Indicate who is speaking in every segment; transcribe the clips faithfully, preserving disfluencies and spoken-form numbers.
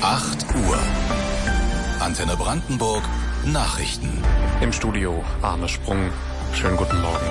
Speaker 1: acht Uhr. Antenne Brandenburg Nachrichten.
Speaker 2: Im Studio Arne Sprung. Schönen guten Morgen.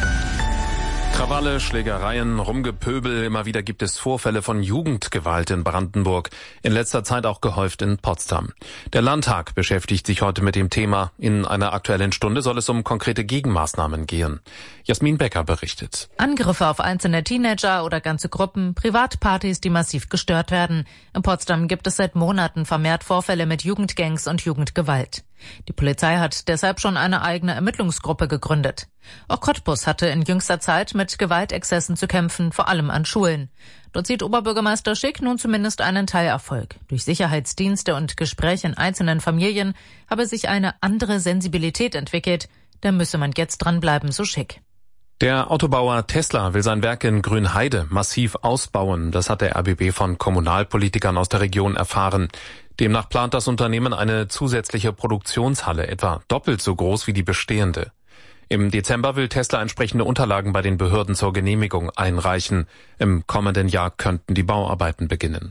Speaker 2: Krawalle, Schlägereien, Rumgepöbel, immer wieder gibt es Vorfälle von Jugendgewalt in Brandenburg, in letzter Zeit auch gehäuft in Potsdam. Der Landtag beschäftigt sich heute mit dem Thema. In einer Aktuellen Stunde soll es um konkrete Gegenmaßnahmen gehen. Jasmin Becker berichtet.
Speaker 3: Angriffe auf einzelne Teenager oder ganze Gruppen, Privatpartys, die massiv gestört werden. In Potsdam gibt es seit Monaten vermehrt Vorfälle mit Jugendgangs und Jugendgewalt. Die Polizei hat deshalb schon eine eigene Ermittlungsgruppe gegründet. Auch Cottbus hatte in jüngster Zeit mit Gewaltexzessen zu kämpfen, vor allem an Schulen. Dort sieht Oberbürgermeister Schick nun zumindest einen Teilerfolg. Durch Sicherheitsdienste und Gespräche in einzelnen Familien habe sich eine andere Sensibilität entwickelt. Da müsse man jetzt dranbleiben, so Schick.
Speaker 2: Der Autobauer Tesla will sein Werk in Grünheide massiv ausbauen. Das hat der R B B von Kommunalpolitikern aus der Region erfahren. Demnach plant das Unternehmen eine zusätzliche Produktionshalle, etwa doppelt so groß wie die bestehende. Im Dezember will Tesla entsprechende Unterlagen bei den Behörden zur Genehmigung einreichen. Im kommenden Jahr könnten die Bauarbeiten beginnen.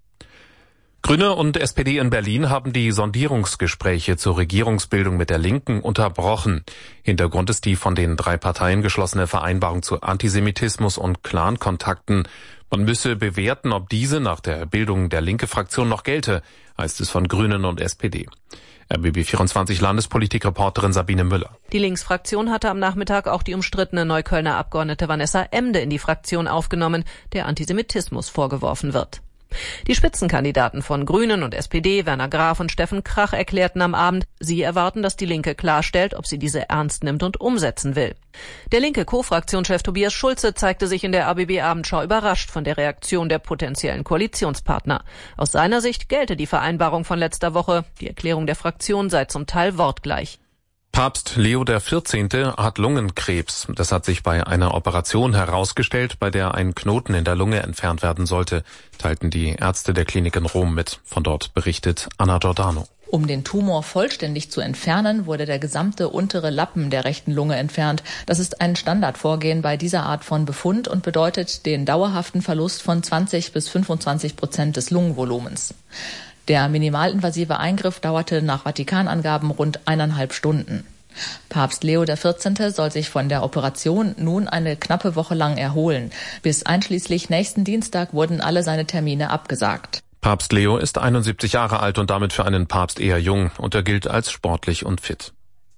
Speaker 2: Grüne und S P D in Berlin haben die Sondierungsgespräche zur Regierungsbildung mit der Linken unterbrochen. Hintergrund ist die von den drei Parteien geschlossene Vereinbarung zu Antisemitismus und Clan-Kontakten. Man müsse bewerten, ob diese nach der Bildung der Linke-Fraktion noch gelte, heißt es von Grünen und S P D. R B B vierundzwanzig Landespolitik-Reporterin Sabine Müller.
Speaker 4: Die Linksfraktion hatte am Nachmittag auch die umstrittene Neuköllner Abgeordnete Vanessa Emde in die Fraktion aufgenommen, der Antisemitismus vorgeworfen wird. Die Spitzenkandidaten von Grünen und S P D, Werner Graf und Steffen Krach, erklärten am Abend, sie erwarten, dass die Linke klarstellt, ob sie diese ernst nimmt und umsetzen will. Der linke Co-Fraktionschef Tobias Schulze zeigte sich in der R B B-Abendschau überrascht von der Reaktion der potenziellen Koalitionspartner. Aus seiner Sicht gelte die Vereinbarung von letzter Woche. Die Erklärung der Fraktion sei zum Teil wortgleich.
Speaker 2: Papst Leo der vierzehnte hat Lungenkrebs. Das hat sich bei einer Operation herausgestellt, bei der ein Knoten in der Lunge entfernt werden sollte, teilten die Ärzte der Klinik in Rom mit. Von dort berichtet Anna Giordano.
Speaker 5: Um den Tumor vollständig zu entfernen, wurde der gesamte untere Lappen der rechten Lunge entfernt. Das ist ein Standardvorgehen bei dieser Art von Befund und bedeutet den dauerhaften Verlust von zwanzig bis fünfundzwanzig Prozent des Lungenvolumens. Der minimalinvasive Eingriff dauerte nach Vatikanangaben rund eineinhalb Stunden. Papst Leo der vierzehnte soll sich von der Operation nun eine knappe Woche lang erholen. Bis einschließlich nächsten Dienstag wurden alle seine Termine abgesagt.
Speaker 2: Papst Leo ist einundsiebzig Jahre alt und damit für einen Papst eher jung und er gilt als sportlich und fit.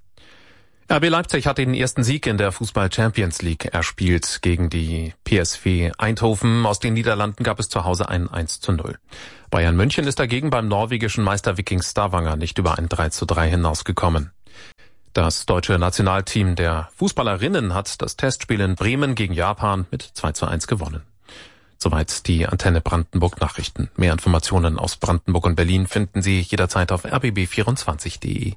Speaker 2: R B Leipzig hat den ersten Sieg in der Fußball-Champions League erspielt gegen die P S V Eindhoven. Aus den Niederlanden gab es zu Hause ein eins zu null. Bayern München ist dagegen beim norwegischen Meister Viking Stavanger nicht über ein drei zu drei hinausgekommen. Das deutsche Nationalteam der Fußballerinnen hat das Testspiel in Bremen gegen Japan mit zwei zu eins gewonnen. Soweit die Antenne Brandenburg Nachrichten. Mehr Informationen aus Brandenburg und Berlin finden Sie jederzeit auf r b b vierundzwanzig punkt de.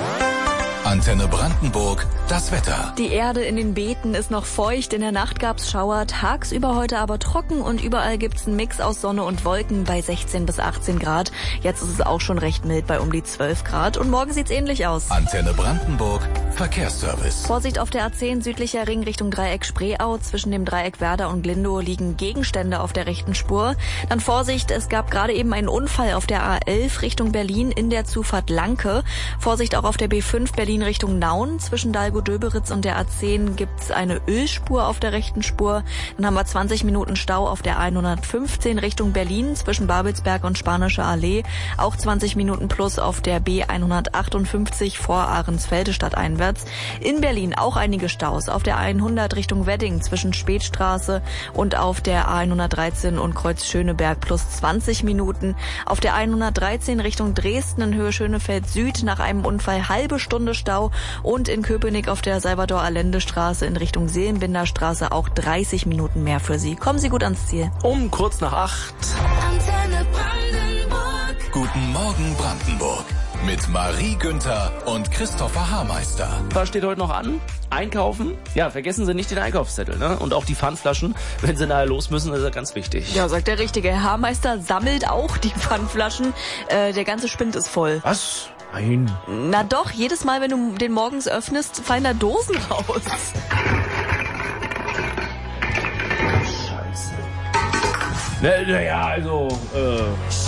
Speaker 1: Antenne Brandenburg, das Wetter.
Speaker 6: Die Erde in den Beeten ist noch feucht, in der Nacht gab's Schauer, tagsüber heute aber trocken und überall gibt's einen Mix aus Sonne und Wolken bei sechzehn bis achtzehn Grad. Jetzt ist es auch schon recht mild bei um die zwölf Grad und morgen sieht's ähnlich aus.
Speaker 1: Antenne Brandenburg, Verkehrsservice.
Speaker 6: Vorsicht auf der A zehn südlicher Ring Richtung Dreieck Spreeau. Zwischen dem Dreieck Werder und Glindow liegen Gegenstände auf der rechten Spur. Dann Vorsicht, es gab gerade eben einen Unfall auf der A elf Richtung Berlin in der Zufahrt Lanke. Vorsicht auch auf der B fünf Berlin Richtung Nauen. Zwischen Dalgo-Döberitz und der A zehn gibt's eine Ölspur auf der rechten Spur. Dann haben wir zwanzig Minuten Stau auf der hundertfünfzehn Richtung Berlin zwischen Babelsberg und Spanische Allee. Auch zwanzig Minuten plus auf der B hundertachtundfünfzig vor Ahrensfelde stadteinwärts. In Berlin auch einige Staus auf der hundert Richtung Wedding zwischen Spätstraße und auf der A hundertdreizehn und Kreuz Schöneberg plus zwanzig Minuten. Auf der hundertdreizehn Richtung Dresden in Höhe Schönefeld Süd nach einem Unfall halbe Stunde Stau und in Köpenick auf der Salvador-Allende-Straße in Richtung Seelenbinder-Straße auch dreißig Minuten mehr für Sie. Kommen Sie gut ans Ziel.
Speaker 7: Um kurz nach acht.
Speaker 1: Antenne Brandenburg. Guten Morgen Brandenburg. Mit Marie Günther und Christopher Haarmeister.
Speaker 7: Was steht heute noch an? Einkaufen? Ja, vergessen Sie nicht den Einkaufszettel, ne? Und auch die Pfandflaschen, wenn Sie nachher los müssen, das ist ja ganz wichtig.
Speaker 6: Ja, sagt der Richtige. Herr Haarmeister sammelt auch die Pfandflaschen. Äh, der ganze Spind ist voll.
Speaker 7: Was? Nein.
Speaker 6: Na doch, jedes Mal, wenn du den morgens öffnest, fallen da Dosen raus.
Speaker 7: Scheiße. Naja, also, äh...